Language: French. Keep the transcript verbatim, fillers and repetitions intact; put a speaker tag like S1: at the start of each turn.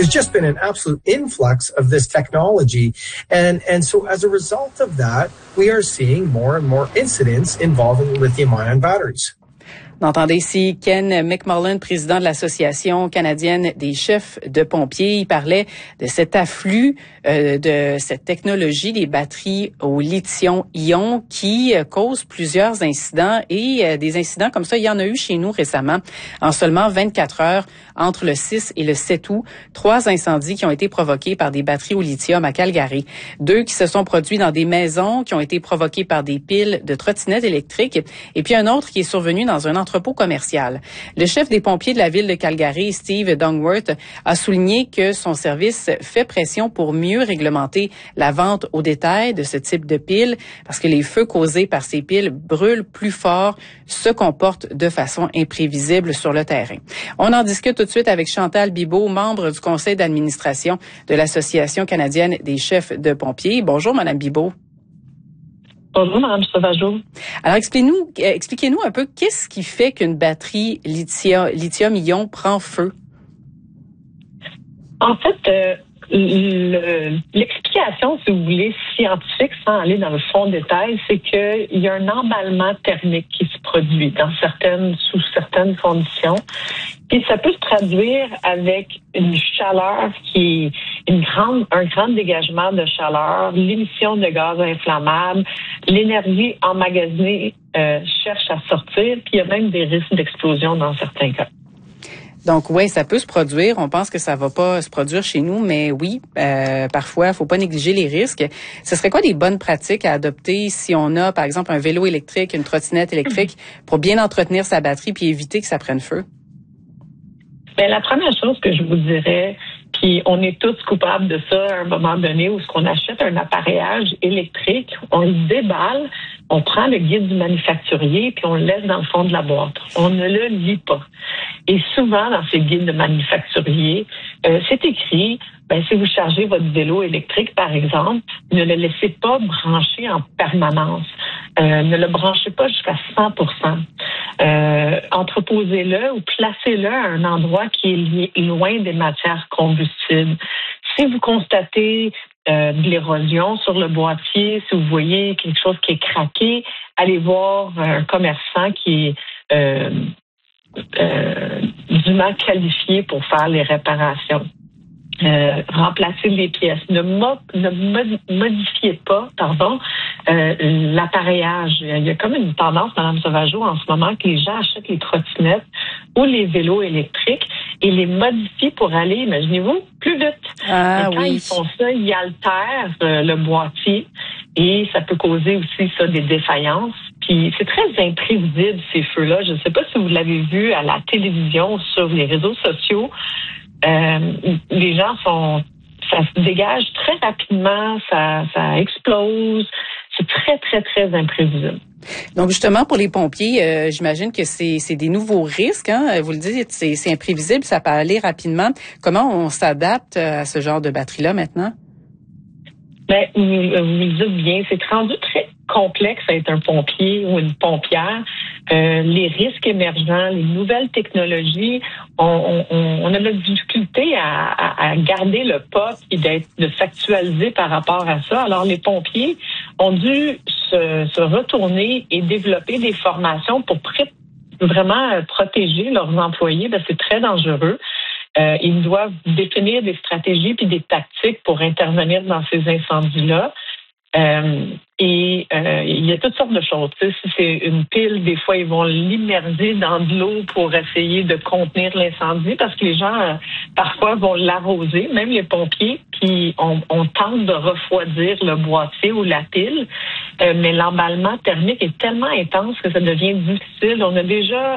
S1: there's just been an absolute influx of this technology. And, and so as a result of that, we are seeing more and more incidents involving lithium-ion batteries.
S2: On entendait ici Ken McMullen, président de l'Association canadienne des chefs de pompiers. Il parlait de cet afflux euh, de cette technologie des batteries au lithium-ion qui euh, cause plusieurs incidents et euh, des incidents comme ça, il y en a eu chez nous récemment. En seulement vingt-quatre heures, entre le six et le sept août, trois incendies qui ont été provoqués par des batteries au lithium à Calgary. Deux qui se sont produits dans des maisons qui ont été provoqués par des piles de trottinettes électriques et puis un autre qui est survenu dans un entrepôt commercial. Le chef des pompiers de la ville de Calgary, Steve Dungworth, a souligné que son service fait pression pour mieux réglementer la vente au détail de ce type de piles parce que les feux causés par ces piles brûlent plus fort, se comportent de façon imprévisible sur le terrain. On en discute tout de suite avec Chantal Bibeau, membre du conseil d'administration de l'Association canadienne des chefs de pompiers. Bonjour, Madame Bibeau.
S3: Bonjour, Mme Sauvageau.
S2: Alors, expliquez-nous, expliquez-nous un peu qu'est-ce qui fait qu'une batterie lithium, lithium-ion prend feu?
S3: En fait, euh, le, l'explication, si vous voulez, scientifique, sans aller dans le fond détail, c'est qu'il y a un emballement thermique qui se produit dans certaines, sous certaines conditions. Puis ça peut se traduire avec une chaleur qui est une grande, un grand dégagement de chaleur, l'émission de gaz inflammables, l'énergie emmagasinée euh, cherche à sortir, puis il y a même des risques d'explosion dans certains cas.
S2: Donc oui, ça peut se produire. On pense que ça va pas se produire chez nous, mais oui, euh, parfois, il faut pas négliger les risques. Ce serait quoi des bonnes pratiques à adopter si on a, par exemple, un vélo électrique, une trottinette électrique, pour bien entretenir sa batterie puis éviter que ça prenne feu?
S3: Bien, la première chose que je vous dirais, puis on est tous coupables de ça à un moment donné où ce qu'on achète un appareillage électrique, on le déballe, on prend le guide du manufacturier puis on le laisse dans le fond de la boîte. On ne le lit pas. Et souvent, dans ces guides de manufacturier, euh, c'est écrit, ben, si vous chargez votre vélo électrique, par exemple, ne le laissez pas brancher en permanence. Euh, ne le branchez pas jusqu'à cent pour cent. Euh, entreposez-le ou placez-le à un endroit qui est lié, loin des matières combustibles. Si vous constatez euh, de l'érosion sur le boîtier, si vous voyez quelque chose qui est craqué, allez voir un commerçant qui est euh, euh, dûment qualifié pour faire les réparations. Euh, remplacer les pièces. Ne, mo- ne mod- modifiez pas, pardon, euh, l'appareillage. Il y a comme une tendance, Mme Sauvageau, en ce moment, que les gens achètent les trottinettes ou les vélos électriques et les modifient pour aller, imaginez-vous, plus vite.
S2: Ah,
S3: et quand
S2: oui.
S3: ils font ça, ils altèrent euh, le boîtier et ça peut causer aussi ça des défaillances. Puis c'est très imprévisible, ces feux-là. Je ne sais pas si vous l'avez vu à la télévision, sur les réseaux sociaux. Euh, les gens sont, ça se dégage très rapidement, ça, ça explose. C'est très, très, très imprévisible.
S2: Donc justement, pour les pompiers, euh, j'imagine que c'est, c'est des nouveaux risques. Hein? Vous le dites, c'est, c'est imprévisible, ça peut aller rapidement. Comment on s'adapte à ce genre de batterie-là maintenant?
S3: Ben, vous, vous le dites bien, c'est rendu très complexe à être un pompier ou une pompière. Euh, les risques émergents, les nouvelles technologies, on, on, on a de la difficulté à, à, à garder le pas et d'être, de s'actualiser par rapport à ça. Alors, les pompiers ont dû se, se retourner et développer des formations pour pré- vraiment protéger leurs employés. Ben, c'est très dangereux. Euh, ils doivent définir des stratégies puis des tactiques pour intervenir dans ces incendies-là. Euh, et euh, il y a toutes sortes de choses. Tu sais, si c'est une pile, des fois, ils vont l'immerger dans de l'eau pour essayer de contenir l'incendie parce que les gens, euh, parfois, vont l'arroser, même les pompiers, qui on, on tente de refroidir le boîtier ou la pile, euh, mais l'emballement thermique est tellement intense que ça devient difficile. On a déjà